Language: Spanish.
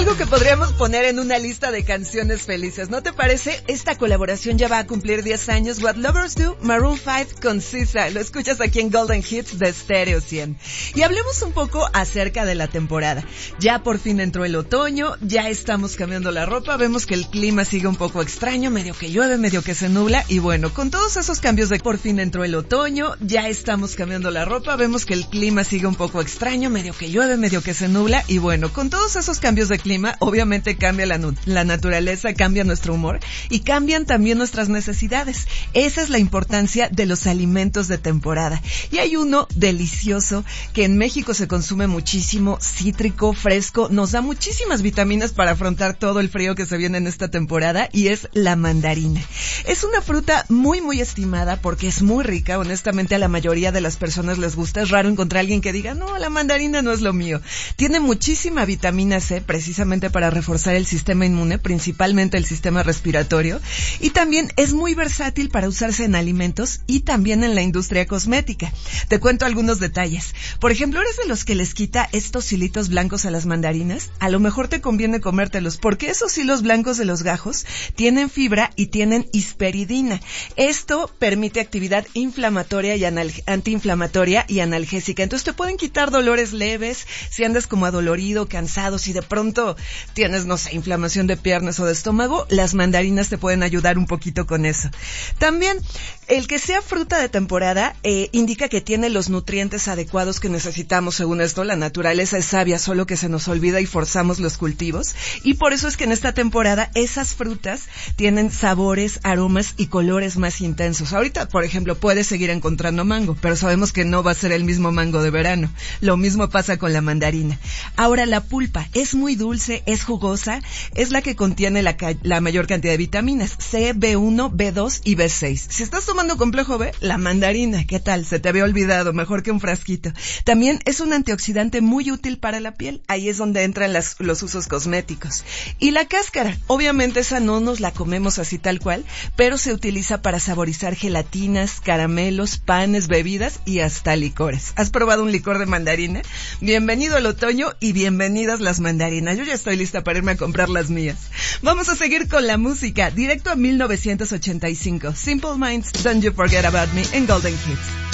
algo que podríamos poner en una lista de canciones felices, ¿no te parece? Esta colaboración ya va a cumplir 10 años. What Lovers Do, Maroon 5 con SZA. Lo escuchas aquí en Golden Hits de Stereo 100. Y hablemos un poco acerca de la temporada. Ya por fin entró el otoño, ya estamos cambiando la ropa, vemos que el clima sigue un poco extraño, medio que llueve, medio que se nubla. Y bueno, con todos esos cambios de por fin entró el otoño, ya estamos cambiando la ropa, vemos que el clima sigue un poco extraño, medio que llueve, medio que se nubla. Y bueno, con todos esos cambios de clima, obviamente cambia la naturaleza, cambia nuestro humor y cambian también nuestras necesidades. Esa es la importancia de los alimentos de temporada. Y hay uno delicioso que en México se consume muchísimo, cítrico, fresco, nos da muchísimas vitaminas para afrontar todo el frío que se viene en esta temporada y es la mandarina. Es una fruta muy muy estimada porque es muy rica, honestamente a la mayoría de las personas les gusta, es raro encontrar a alguien que diga, no, la mandarina no es lo mío. Tiene muchísima vitamina C, precisamente para reforzar el sistema inmune, principalmente el sistema respiratorio, y también es muy versátil para usarse en alimentos y también en la industria cosmética. Te cuento algunos detalles. Por ejemplo, ¿eres de los que les quita estos hilitos blancos a las mandarinas? A lo mejor te conviene comértelos, porque esos hilos blancos de los gajos tienen fibra y tienen hesperidina. Esto permite actividad inflamatoria y antiinflamatoria y analgésica. Entonces te pueden quitar dolores leves, si andas como adolorido, cansado, si de pronto tienes, no sé, inflamación de piernas o de estómago, las mandarinas te pueden ayudar un poquito con eso. También, el que sea fruta de temporada indica que tiene los nutrientes adecuados que necesitamos. Según esto, la naturaleza es sabia, solo que se nos olvida y forzamos los cultivos. Y por eso es que en esta temporada esas frutas tienen sabores, aromas y colores más intensos. Ahorita, por ejemplo, puedes seguir encontrando mango, pero sabemos que no va a ser el mismo mango de verano. Lo mismo pasa con la mandarina. Ahora, la pulpa es muy dulce, es jugosa, es la que contiene la mayor cantidad de vitaminas, C, B1, B2 y B6. Si estás tomando complejo B, la mandarina, ¿qué tal? Se te había olvidado, mejor que un frasquito. También es un antioxidante muy útil para la piel, ahí es donde entran los usos cosméticos. Y la cáscara, obviamente esa no nos la comemos así tal cual, pero se utiliza para saborizar gelatinas, caramelos, panes, bebidas y hasta licores. ¿Has probado un licor de mandarina? Bienvenido al otoño y bienvenidas las mandarinas. Yo ya estoy lista para irme a comprar las mías. Vamos a seguir con la música, directo a 1985. Simple Minds, Don't You Forget About Me en Golden Hits.